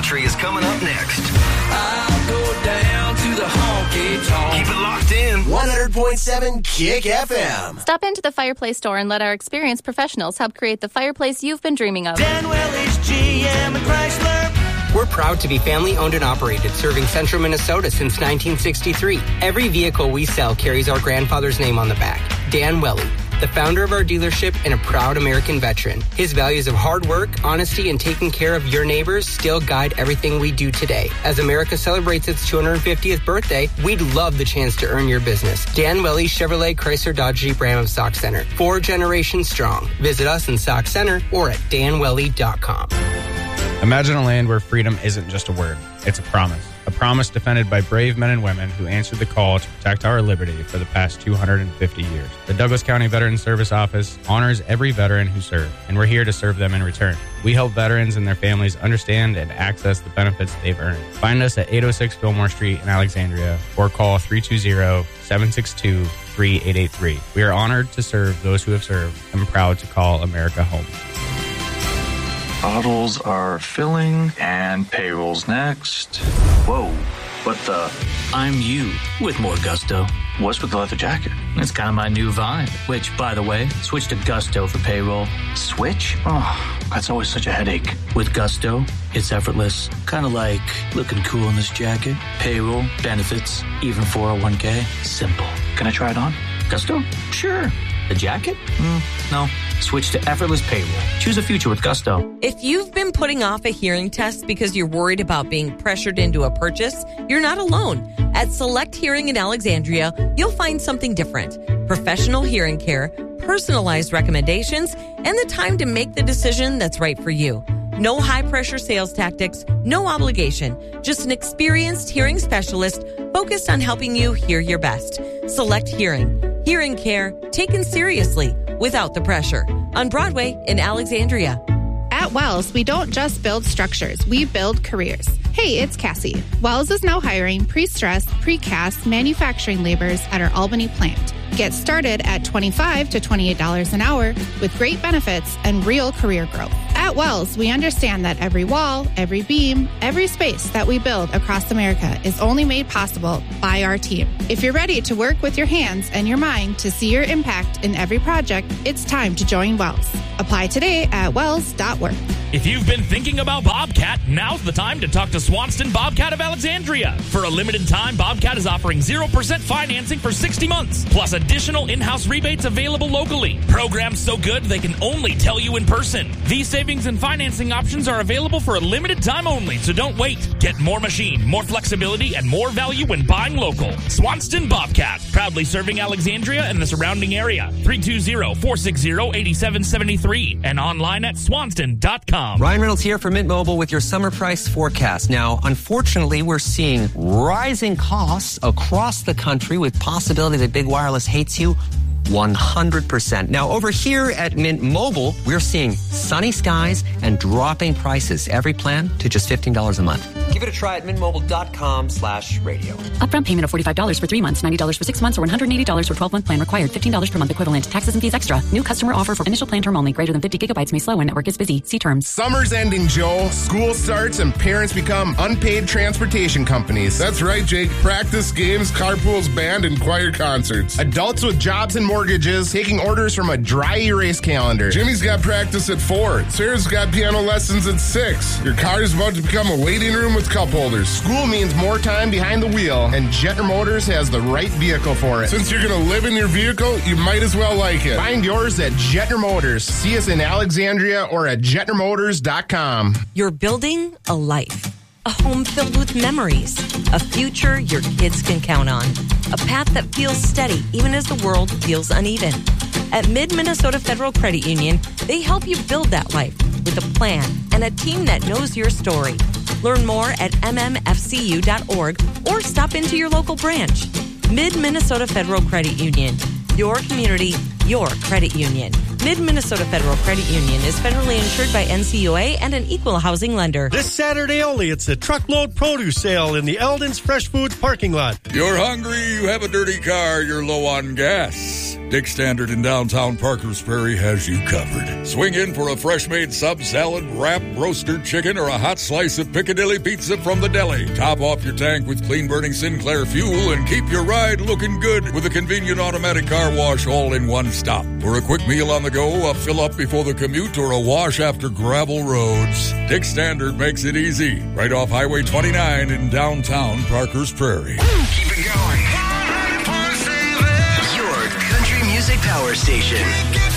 country is coming up next. I'll go down to the honky-tonk. Keep it locked in. 100.7 Kick FM. Stop into the Fireplace store and let our experienced professionals help create the fireplace you've been dreaming of. Dan Welly's GM and Chrysler. We're proud to be family-owned and operated, serving central Minnesota since 1963. Every vehicle we sell carries our grandfather's name on the back, Dan Welly, the founder of our dealership and a proud American veteran. His values of hard work, honesty, and taking care of your neighbors still guide everything we do today. As America celebrates its 250th birthday, we'd love the chance to earn your business. Dan Welly Chevrolet Chrysler Dodge Jeep Ram of Sauk Center. 4 generations strong. Visit us in Sauk Center or at danwelly.com. Imagine a land where freedom isn't just a word, it's a promise. A promise defended by brave men and women who answered the call to protect our liberty for the past 250 years. The Douglas County Veterans Service Office honors every veteran who served, and we're here to serve them in return. We help veterans and their families understand and access the benefits they've earned. Find us at 806 Fillmore Street in Alexandria or call 320-762-3883. We are honored to serve those who have served and proud to call America home. Bottles are filling and payroll's next. Whoa, what the? I'm you with more gusto. What's with the leather jacket? It's kind of my new vibe, which, by the way, switch to Gusto for payroll. Switch? Oh, that's always such a headache. With Gusto, it's effortless. Kind of like looking cool in this jacket. Payroll, benefits, even 401k. Simple. Can I try it on? Gusto? Sure. The jacket? No. Switch to effortless payroll. Choose a future with Gusto. If you've been putting off a hearing test because you're worried about being pressured into a purchase, you're not alone. At Select Hearing in Alexandria, you'll find something different. Professional hearing care, personalized recommendations, and the time to make the decision that's right for you. No high-pressure sales tactics, no obligation. Just an experienced hearing specialist focused on helping you hear your best. Select Hearing. Hearing care taken seriously without the pressure. On Broadway in Alexandria. At Wells, we don't just build structures, we build careers. Hey, it's Cassie. Wells is now hiring pre-stressed, precast manufacturing laborers at our Albany plant. Get started at $25 to $28 an hour with great benefits and real career growth. At Wells, we understand that every wall, every beam, every space that we build across America is only made possible by our team. If you're ready to work with your hands and your mind to see your impact in every project, it's time to join Wells. Apply today at wells.work. If you've been thinking about Bobcat, now's the time to talk to Swanston Bobcat of Alexandria. For a limited time, Bobcat is offering 0% financing for 60 months, plus additional in-house rebates available locally. Programs so good they can only tell you in person. These savings and financing options are available for a limited time only, so don't wait. Get more machine, more flexibility, and more value when buying local. Swanston Bobcat, proudly serving Alexandria and the surrounding area. 320-460-8773 and online at swanston.com. Ryan Reynolds here for Mint Mobile with your summer price forecast. Now, unfortunately, we're seeing rising costs across the country with possibility that big wireless hates you 100%. Now, over here at Mint Mobile, we're seeing sunny skies and dropping prices. Every plan to just $15 a month. Give it a try at mintmobile.com/radio. Upfront payment of $45 for 3 months, $90 for 6 months, or $180 for 12-month plan required. $15 per month equivalent. Taxes and fees extra. New customer offer for initial plan term only. Greater than 50 gigabytes may slow when network is busy. See terms. Summer's ending, Joe. School starts and parents become unpaid transportation companies. That's right, Jake. Practice, games, carpools, band, and choir concerts. Adults with jobs and mortgages taking orders from a dry erase calendar. Jimmy's got practice at 4. Sarah's got piano lessons at 6. Your car's about to become a waiting room with cup holders. School means more time behind the wheel, and Jetner Motors has the right vehicle for it. Since you're going to live in your vehicle, you might as well like it. Find yours at Jetner Motors. See us in Alexandria or at JetnerMotors.com. You're building a life. A home filled with memories. A future your kids can count on. A path that feels steady even as the world feels uneven. At Mid-Minnesota Federal Credit Union, they help you build that life with a plan and a team that knows your story. Learn more at mmfcu.org or stop into your local branch. Mid-Minnesota Federal Credit Union. Your community, your credit union. Mid-Minnesota Federal Credit Union is federally insured by NCUA and an equal housing lender. This Saturday only, it's a truckload produce sale in the Eldon's Fresh Foods parking lot. You're hungry, you have a dirty car, you're low on gas. Dick Standard in downtown Parkers Prairie has you covered. Swing in for a fresh-made sub salad, wrap, roasted chicken, or a hot slice of Piccadilly pizza from the deli. Top off your tank with clean-burning Sinclair fuel and keep your ride looking good with a convenient automatic car wash all in one stop. For a quick meal on the go, a fill-up before the commute, or a wash after gravel roads, Dick Standard makes it easy. Right off Highway 29 in downtown Parkers Prairie. Keep it going. Your country music power station.